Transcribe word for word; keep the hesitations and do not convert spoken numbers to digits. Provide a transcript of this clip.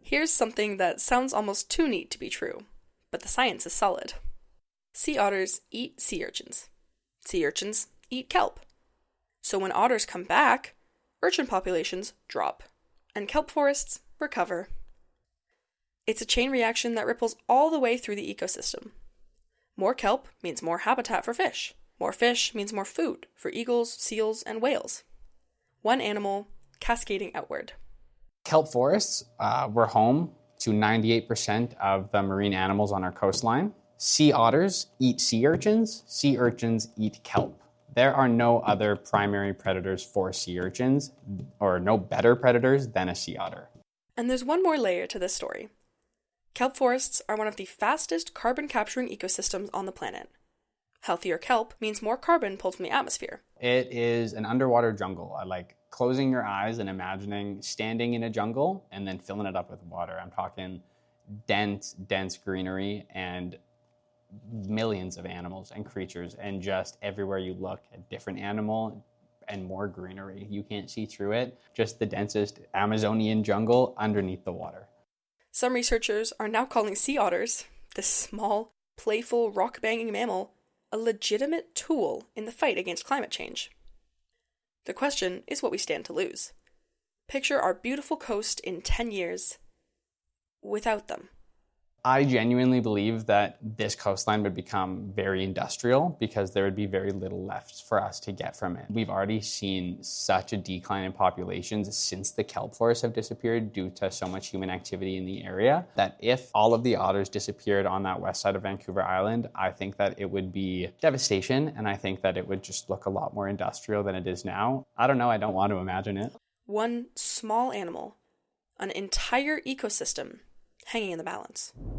Here's something that sounds almost too neat to be true, but the science is solid. Sea otters eat sea urchins. Sea urchins eat kelp. So when otters come back, urchin populations drop, and kelp forests recover. It's a chain reaction that ripples all the way through the ecosystem. More kelp means more habitat for fish. More fish means more food for eagles, seals, and whales. One animal cascading outward. Kelp forests uh, were home to ninety-eight percent of the marine animals on our coastline. Sea otters eat sea urchins. Sea urchins eat kelp. There are no other primary predators for sea urchins, or no better predators than a sea otter. And there's one more layer to this story. Kelp forests are one of the fastest carbon-capturing ecosystems on the planet. Healthier kelp means more carbon pulled from the atmosphere. It is an underwater jungle. I like closing your eyes and imagining standing in a jungle and then filling it up with water. I'm talking dense, dense greenery and millions of animals and creatures, and just everywhere you look, a different animal and more greenery. You can't see through it. Just the densest Amazonian jungle underneath the water. Some researchers are now calling sea otters, this small, playful, rock-banging mammal, a legitimate tool in the fight against climate change. The question is what we stand to lose. Picture our beautiful coast in ten years without them. I genuinely believe that this coastline would become very industrial because there would be very little left for us to get from it. We've already seen such a decline in populations since the kelp forests have disappeared due to so much human activity in the area that if all of the otters disappeared on that west side of Vancouver Island, I think that it would be devastation, and I think that it would just look a lot more industrial than it is now. I don't know, I don't want to imagine it. One small animal, an entire ecosystem, hanging in the balance.